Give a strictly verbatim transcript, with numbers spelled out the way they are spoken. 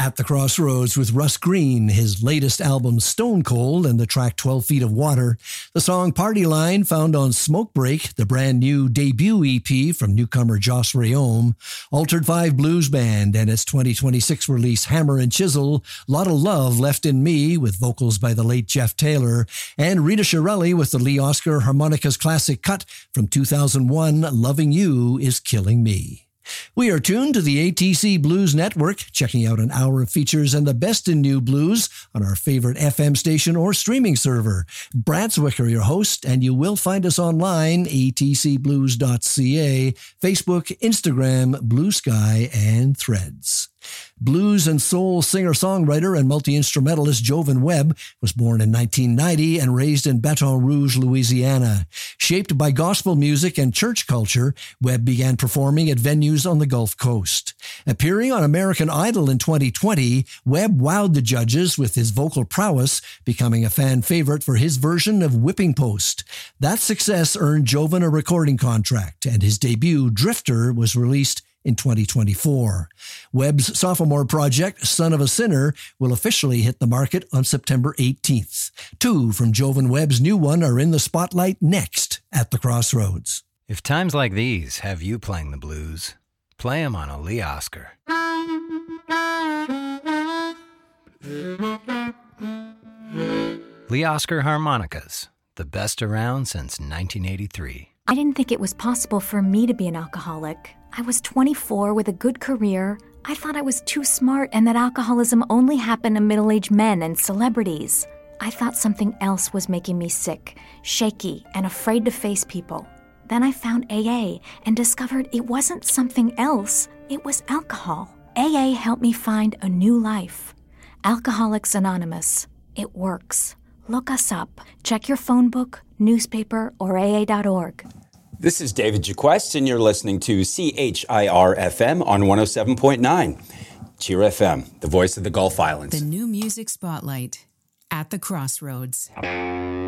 At the Crossroads with Russ Green, his latest album Stone Cold and the track twelve feet of Water. The song Party Line found on Smoke Break, the brand new debut E P from newcomer Joss Rayome. Altered Five Blues Band and its twenty twenty-six release Hammer and Chisel. Lotta Love Left in Me with vocals by the late Jeff Taylor. And Rita Shirelli with the Lee Oscar Harmonicas classic cut from two thousand one, Loving You Is Killing Me. We are tuned to the A T C Blues Network, checking out an hour of features and the best in new blues on our favorite F M station or streaming server. Brad Zwicker, your host, and you will find us online, a t c blues dot c a, Facebook, Instagram, Blue Sky, and Threads. Blues and soul singer-songwriter and multi-instrumentalist Jovan Webb was born in nineteen ninety and raised in Baton Rouge, Louisiana. Shaped by gospel music and church culture, Webb began performing at venues on the Gulf Coast. Appearing on American Idol in twenty twenty, Webb wowed the judges with his vocal prowess, becoming a fan favorite for his version of Whipping Post. That success earned Jovan a recording contract, and his debut, Drifter, was released in twenty twenty-four. Webb's sophomore project, Son of a Sinner, will officially hit the market on September eighteenth. Two from Jovan Webb's new one are in the spotlight next at the Crossroads. If times like these have you playing the blues, play 'em on a Lee Oscar. Lee Oscar Harmonicas, the best around since nineteen eighty-three. I didn't think it was possible for me to be an alcoholic. I was twenty-four with a good career. I thought I was too smart and that alcoholism only happened to middle-aged men and celebrities. I thought something else was making me sick, shaky, and afraid to face people. Then I found A A and discovered it wasn't something else. It was alcohol. A A helped me find a new life. Alcoholics Anonymous. It works. Look us up. Check your phone book, newspaper, or A A dot org. This is David Jaquest, and you're listening to C H I R F M on one oh seven point nine. Cheer F M, the voice of the Gulf Islands. The new music spotlight at the Crossroads.